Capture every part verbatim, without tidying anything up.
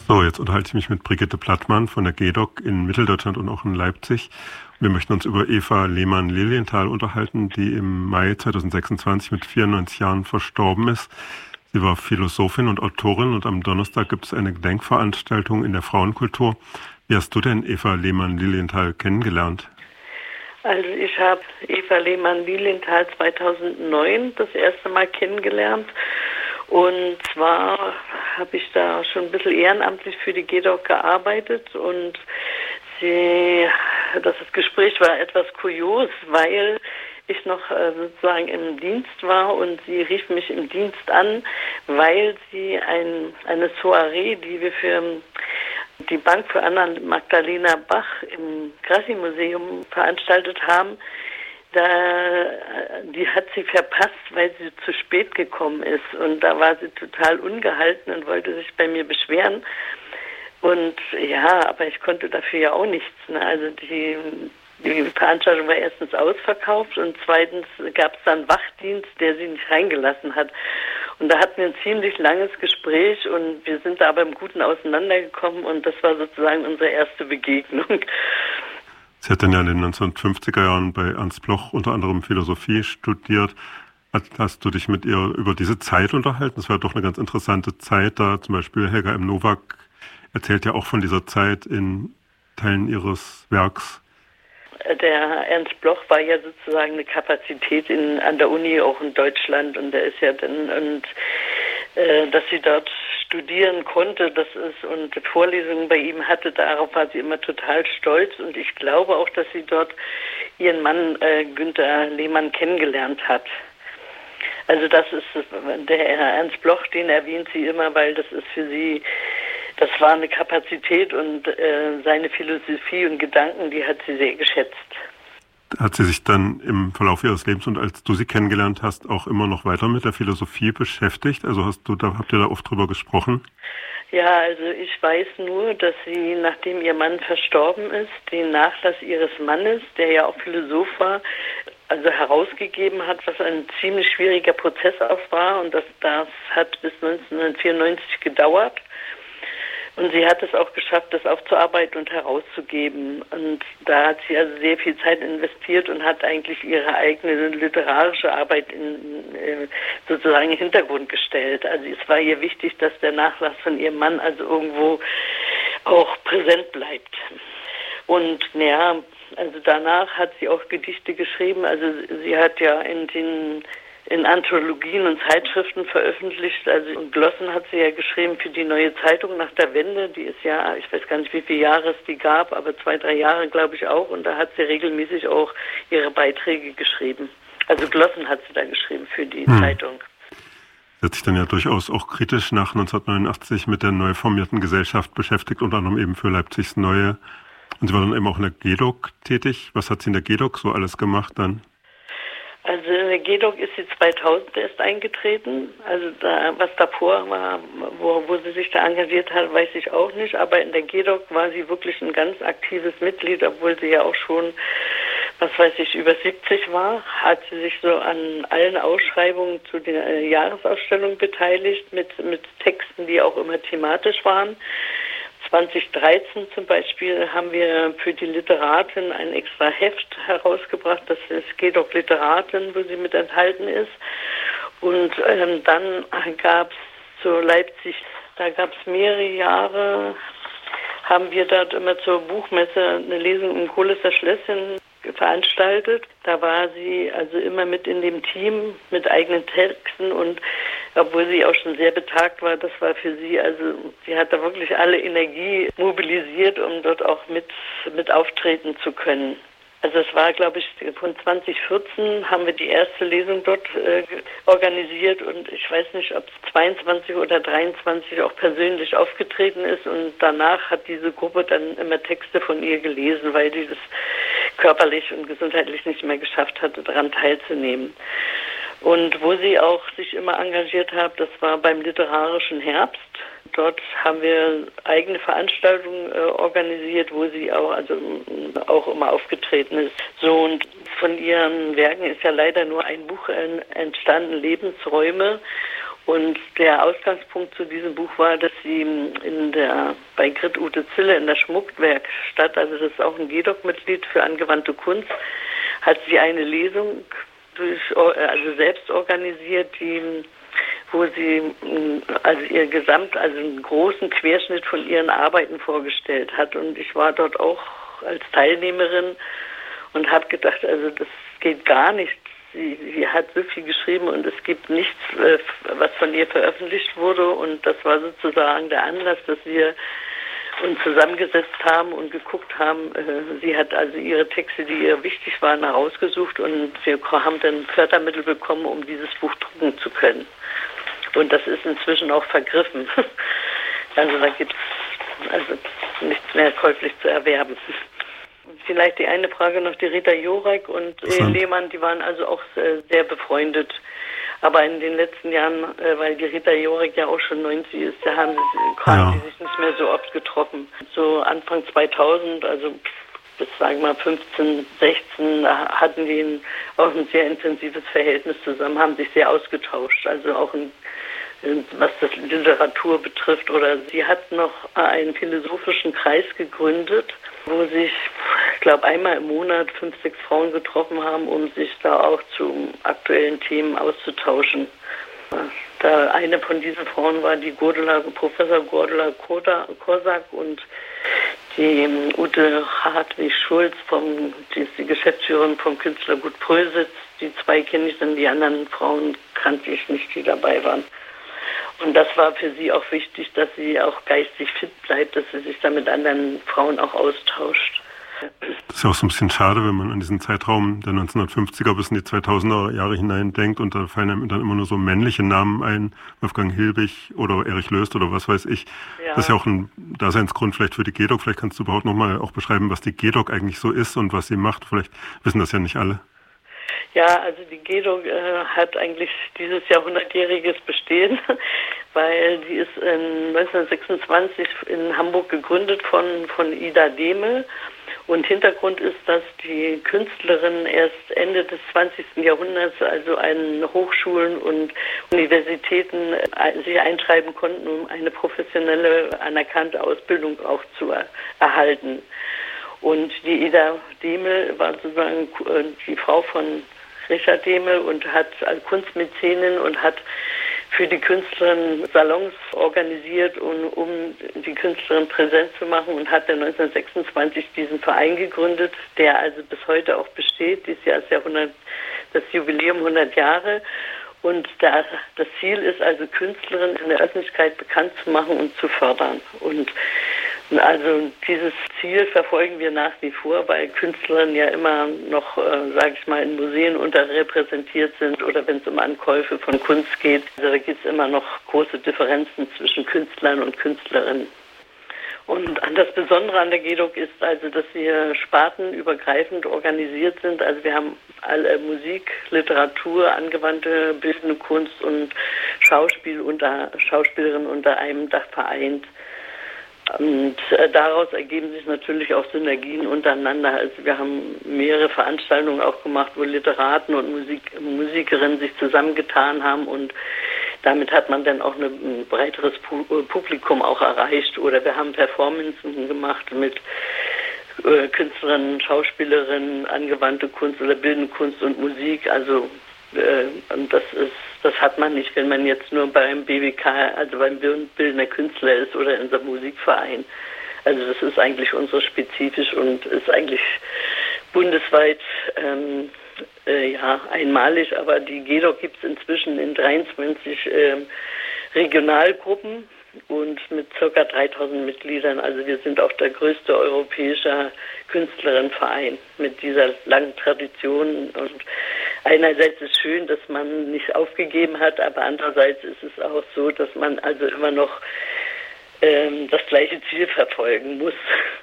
So, jetzt unterhalte ich mich mit Brigitte Plattmann von der G E D O C in Mitteldeutschland und auch in Leipzig. Wir möchten uns über Eva Lehmann-Lilienthal unterhalten, die im Mai zweitausendsechsundzwanzig mit vierundneunzig Jahren verstorben ist. Sie war Philosophin und Autorin und am Donnerstag gibt es eine Gedenkveranstaltung in der Frauenkultur. Wie hast du denn Eva Lehmann-Lilienthal kennengelernt? Also ich habe Eva Lehmann-Lilienthal zweitausendneun das erste Mal kennengelernt. Und zwar habe ich da schon ein bisschen ehrenamtlich für die G E D O C gearbeitet und sie, das Gespräch war etwas kurios, weil ich noch äh, sozusagen im Dienst war und sie rief mich im Dienst an, weil sie ein, eine Soiree, die wir für die Bank für Anna Magdalena Bach im Grassi-Museum veranstaltet haben, Da, die hat sie verpasst, weil sie zu spät gekommen ist. Und da war sie total ungehalten und wollte sich bei mir beschweren. Und ja, aber ich konnte dafür ja auch nichts. Ne? Also die, die Veranstaltung war erstens ausverkauft und zweitens gab es dann Wachdienst, der sie nicht reingelassen hat. Und da hatten wir ein ziemlich langes Gespräch und wir sind da aber im Guten auseinandergekommen und das war sozusagen unsere erste Begegnung. Sie hat dann ja in den neunzehnhundertfünfziger Jahren bei Ernst Bloch unter anderem Philosophie studiert. Hast du dich mit ihr über diese Zeit unterhalten? Das war doch eine ganz interessante Zeit. Da zum Beispiel Helga M. Nowak erzählt ja auch von dieser Zeit in Teilen ihres Werks. Der Ernst Bloch war ja sozusagen eine Kapazität in, an der Uni, auch in Deutschland. Und der ist ja dann, und äh, dass sie dort studieren konnte, das ist, und Vorlesungen bei ihm hatte, darauf war sie immer total stolz. Und ich glaube auch, dass sie dort ihren Mann äh, Günter Lehmann kennengelernt hat. Also das ist, der Herr Ernst Bloch, den erwähnt sie immer, weil das ist für sie, das war eine Kapazität und äh, seine Philosophie und Gedanken, die hat sie sehr geschätzt. Hat sie sich dann im Verlauf ihres Lebens und als du sie kennengelernt hast, auch immer noch weiter mit der Philosophie beschäftigt? Also hast du da, habt ihr da oft drüber gesprochen? Ja, also ich weiß nur, dass sie, nachdem ihr Mann verstorben ist, den Nachlass ihres Mannes, der ja auch Philosoph war, also herausgegeben hat, was ein ziemlich schwieriger Prozess auch war. Und das, das hat bis neunzehnhundertvierundneunzig gedauert. Und sie hat es auch geschafft, das aufzuarbeiten und herauszugeben. Und da hat sie also sehr viel Zeit investiert und hat eigentlich ihre eigene literarische Arbeit in, in, sozusagen in den Hintergrund gestellt. Also es war ihr wichtig, dass der Nachlass von ihrem Mann also irgendwo auch präsent bleibt. Und naja, also danach hat sie auch Gedichte geschrieben. Also sie hat ja in den in Anthologien und Zeitschriften veröffentlicht. Also und Glossen hat sie ja geschrieben für die Neue Zeitung nach der Wende. Die ist ja, ich weiß gar nicht, wie viele Jahre es die gab, aber zwei, drei Jahre glaube ich auch. Und da hat sie regelmäßig auch ihre Beiträge geschrieben. Also Glossen hat sie da geschrieben für die hm. Zeitung. Sie hat sich dann ja durchaus auch kritisch nach neunzehnhundertneunundachtzig mit der neu formierten Gesellschaft beschäftigt, unter anderem eben für Leipzigs Neue. Und sie war dann eben auch in der G E D O C tätig. Was hat sie in der G E D O C so alles gemacht dann? Also in der G E D O C ist sie zweitausend erst eingetreten. Also da, was davor war, wo, wo sie sich da engagiert hat, weiß ich auch nicht. Aber in der G E D O C war sie wirklich ein ganz aktives Mitglied, obwohl sie ja auch schon, was weiß ich, über siebzig war. Hat sie sich so an allen Ausschreibungen zu der äh, Jahresausstellung beteiligt, mit, mit Texten, die auch immer thematisch waren. zweitausenddreizehn zum Beispiel haben wir für die Literatin ein extra Heft herausgebracht, das ist G E D O C Literatin, wo sie mit enthalten ist. Und ähm, dann gab es zu Leipzig, da gab es mehrere Jahre, haben wir dort immer zur Buchmesse eine Lesung im Kohlisser Schlösschen veranstaltet. Da war sie also immer mit in dem Team mit eigenen Texten und obwohl sie auch schon sehr betagt war, das war für sie, also sie hat da wirklich alle Energie mobilisiert, um dort auch mit, mit auftreten zu können. Also es war, glaube ich, von zwanzig vierzehn haben wir die erste Lesung dort äh, organisiert und ich weiß nicht, ob es zweiundzwanzig oder dreiundzwanzig auch persönlich aufgetreten ist und danach hat diese Gruppe dann immer Texte von ihr gelesen, weil die das körperlich und gesundheitlich nicht mehr geschafft hatte, daran teilzunehmen. Und wo sie auch sich immer engagiert hat, das war beim Literarischen Herbst. Dort haben wir eigene Veranstaltungen äh, organisiert, wo sie auch also auch immer aufgetreten ist. So, und von ihren Werken ist ja leider nur ein Buch äh, entstanden, Lebensräume. Und der Ausgangspunkt zu diesem Buch war, dass sie in der, bei Grit Ute Zille in der Schmuckwerkstatt, also das ist auch ein G E D O C-Mitglied für angewandte Kunst, hat sie eine Lesung durch, also selbst organisiert, die, wo sie also ihr Gesamt, also einen großen Querschnitt von ihren Arbeiten vorgestellt hat. Und ich war dort auch als Teilnehmerin und habe gedacht, also das geht gar nicht. Sie, sie hat so viel geschrieben und es gibt nichts, äh, was von ihr veröffentlicht wurde. Und das war sozusagen der Anlass, dass wir uns zusammengesetzt haben und geguckt haben. Äh, sie hat also ihre Texte, die ihr wichtig waren, herausgesucht und wir haben dann Fördermittel bekommen, um dieses Buch drucken zu können. Und das ist inzwischen auch vergriffen. Also da gibt es also nichts mehr käuflich zu erwerben. Vielleicht die eine Frage noch, die Rita Jorek und äh, Lehmann, die waren also auch äh, sehr befreundet. Aber in den letzten Jahren, äh, weil die Rita Jorek ja auch schon neunzig ist, da haben sie, haben ja. sie sich nicht mehr so oft getroffen. So Anfang zweitausend, also bis sagen wir mal fünfzehn, sechzehn, da hatten die ein, auch ein sehr intensives Verhältnis zusammen, haben sich sehr ausgetauscht. Also auch ein was das Literatur betrifft. Oder sie hat noch einen philosophischen Kreis gegründet, wo sich, ich glaube, einmal im Monat fünf, sechs Frauen getroffen haben, um sich da auch zu aktuellen Themen auszutauschen. Da eine von diesen Frauen war die Gordula, Professor Gordula Korsak und die Ute Hartwig-Schulz, vom, die ist die Geschäftsführerin vom Künstlergut Prösitz. Die zwei kenne ich, dann die anderen Frauen kannte ich nicht, die dabei waren. Und das war für sie auch wichtig, dass sie auch geistig fit bleibt, dass sie sich da mit anderen Frauen auch austauscht. Das ist ja auch so ein bisschen schade, wenn man an diesen Zeitraum der neunzehnhundertfünfziger bis in die zweitausender Jahre hinein denkt und da fallen einem dann immer nur so männliche Namen ein, Wolfgang Hilbig oder Erich Löst oder was weiß ich. Ja. Das ist ja auch ein Daseinsgrund vielleicht für die G E D O C. Vielleicht kannst du überhaupt nochmal auch beschreiben, was die G E D O C eigentlich so ist und was sie macht. Vielleicht wissen das ja nicht alle. Ja, also die G E D O C äh, hat eigentlich dieses Jahrhundertjähriges Bestehen, weil die ist in neunzehnhundertsechsundzwanzig in Hamburg gegründet von, von Ida Demel. Und Hintergrund ist, dass die Künstlerinnen erst Ende des zwanzigsten Jahrhunderts also an Hochschulen und Universitäten sich einschreiben konnten, um eine professionelle, anerkannte Ausbildung auch zu erhalten. Und die Ida Demel war sozusagen die Frau von Richard Demel und hat als Kunstmäzenin und hat für die Künstlerin Salons organisiert, um, um die Künstlerin präsent zu machen und hat dann neunzehnhundertsechsundzwanzig diesen Verein gegründet, der also bis heute auch besteht. Dieses Jahr ist ja hundert, das Jubiläum hundert Jahre. Und da, das Ziel ist also, Künstlerinnen in der Öffentlichkeit bekannt zu machen und zu fördern. Und also dieses Ziel verfolgen wir nach wie vor, weil Künstlerinnen ja immer noch, äh, sage ich mal, in Museen unterrepräsentiert sind oder wenn es um Ankäufe von Kunst geht. Also da gibt es immer noch große Differenzen zwischen Künstlern und Künstlerinnen. Und das Besondere an der G E D O C ist also, dass wir spartenübergreifend organisiert sind. Also wir haben alle Musik, Literatur, angewandte bildende Kunst und Schauspiel unter, Schauspielerinnen unter einem Dach vereint. Und äh, daraus ergeben sich natürlich auch Synergien untereinander. Also wir haben mehrere Veranstaltungen auch gemacht, wo Literaten und Musik, Musikerinnen sich zusammengetan haben und damit hat man dann auch eine, ein breiteres Publikum auch erreicht. Oder wir haben Performances gemacht mit äh, Künstlerinnen, Schauspielerinnen, angewandte Kunst oder bildende Kunst und Musik. Also äh, und das ist, das hat man nicht, wenn man jetzt nur beim B W K, also beim bildender Künstler ist oder in unserem Musikverein. Also das ist eigentlich unsere spezifisch und ist eigentlich bundesweit ähm, äh, ja einmalig, aber die G E D O C gibt es inzwischen in dreiundzwanzig äh, Regionalgruppen und mit ca. dreitausend Mitgliedern. Also wir sind auch der größte europäische Künstlerinnenverein mit dieser langen Tradition. Und einerseits ist schön, dass man nicht aufgegeben hat, aber andererseits ist es auch so, dass man also immer noch ähm, das gleiche Ziel verfolgen muss.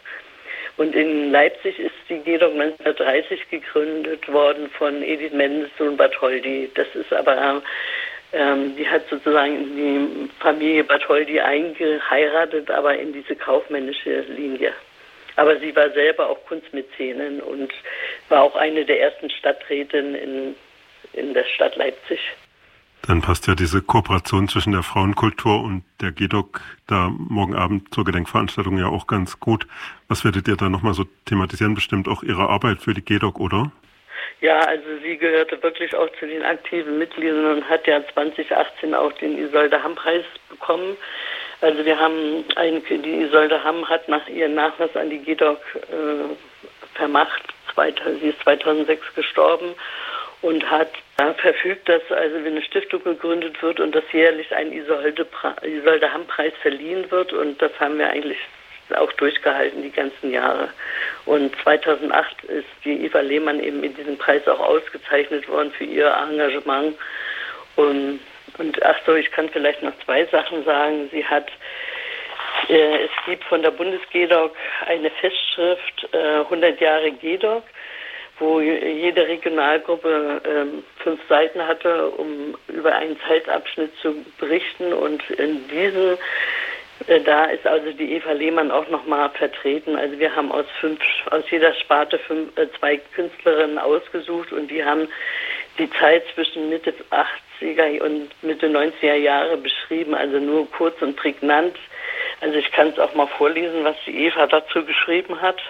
Und in Leipzig ist die G E D O C neunzehnhundertdreißig gegründet worden von Edith Mendelssohn Bartholdy. Das ist aber, ähm, die hat sozusagen in die Familie Bartholdy eingeheiratet, aber in diese kaufmännische Linie. Aber sie war selber auch Kunstmäzenin und war auch eine der ersten Stadträtinnen in, in der Stadt Leipzig. Dann passt ja diese Kooperation zwischen der Frauenkultur und der G E D O C da morgen Abend zur Gedenkveranstaltung ja auch ganz gut. Was werdet ihr da nochmal so thematisieren? Bestimmt auch Ihre Arbeit für die G E D O C, oder? Ja, also sie gehörte wirklich auch zu den aktiven Mitgliedern und hat ja zwanzig achtzehn auch den Isolde-Hamm-Preis bekommen. Also wir haben, ein, die Isolde Hamm hat nach ihren Nachlass an die G E D O C äh, vermacht. Sie ist zweitausendsechs gestorben und hat äh, verfügt, dass also wenn eine Stiftung gegründet wird und dass jährlich ein Isolde-Hamm-Preis verliehen wird, und das haben wir eigentlich auch durchgehalten die ganzen Jahre. Und zweitausendacht ist die Eva Lehmann eben mit diesem Preis auch ausgezeichnet worden für ihr Engagement. Und, und ach so, ich kann vielleicht noch zwei Sachen sagen. Sie hat, äh, es gibt von der Bundes-G E D O C eine Festschrift, äh, hundert Jahre G E D O C, wo jede Regionalgruppe ähm, fünf Seiten hatte, um über einen Zeitabschnitt zu berichten. Und in diesem Da ist also die Eva Lehmann auch nochmal vertreten. Also wir haben aus fünf, aus jeder Sparte fünf, äh, zwei Künstlerinnen ausgesucht, und die haben die Zeit zwischen Mitte achtziger und Mitte neunziger Jahre beschrieben, also nur kurz und prägnant. Also ich kann es auch mal vorlesen, was die Eva dazu geschrieben hat.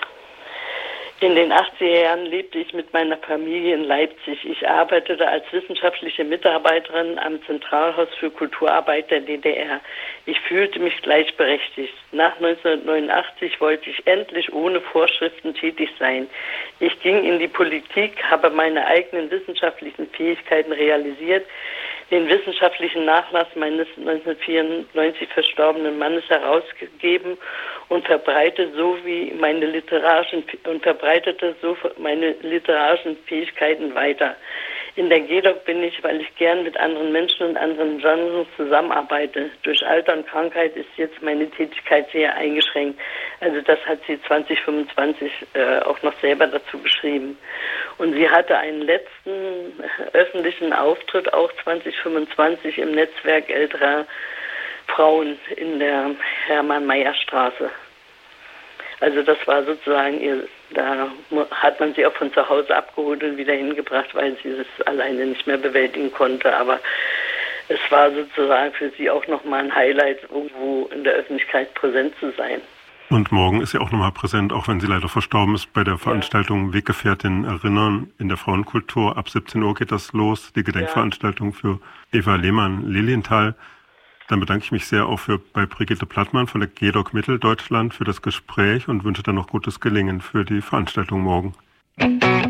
In den achtziger Jahren lebte ich mit meiner Familie in Leipzig. Ich arbeitete als wissenschaftliche Mitarbeiterin am Zentralhaus für Kulturarbeit der D D R. Ich fühlte mich gleichberechtigt. Nach neunzehnhundertneunundachtzig wollte ich endlich ohne Vorschriften tätig sein. Ich ging in die Politik, habe meine eigenen wissenschaftlichen Fähigkeiten realisiert, den wissenschaftlichen Nachlass meines neunzehnhundertvierundneunzig verstorbenen Mannes herausgegeben und verbreitete so wie meine literarischen und verbreitete so meine literarischen Fähigkeiten weiter. In der G E D O C bin ich, weil ich gern mit anderen Menschen und anderen Genres zusammenarbeite. Durch Alter und Krankheit ist jetzt meine Tätigkeit sehr eingeschränkt. Also das hat sie zwanzig fünfundzwanzig äh, auch noch selber dazu geschrieben. Und sie hatte einen letzten öffentlichen Auftritt auch zwanzig fünfundzwanzig im Netzwerk älterer Frauen in der Hermann-Mayer-Straße. Also das war sozusagen ihr, da hat man sie auch von zu Hause abgeholt und wieder hingebracht, weil sie das alleine nicht mehr bewältigen konnte. Aber es war sozusagen für sie auch nochmal ein Highlight, irgendwo in der Öffentlichkeit präsent zu sein. Und morgen ist sie auch nochmal präsent, auch wenn sie leider verstorben ist, bei der Veranstaltung ja. Weggefährtin erinnern in der Frauenkultur. Ab siebzehn Uhr geht das los, die Gedenkveranstaltung ja. für Eva Lehmann Lilienthal. Dann bedanke ich mich sehr auch für, bei Brigitte Plattmann von der G E D O C Mitteldeutschland für das Gespräch und wünsche dann noch gutes Gelingen für die Veranstaltung morgen.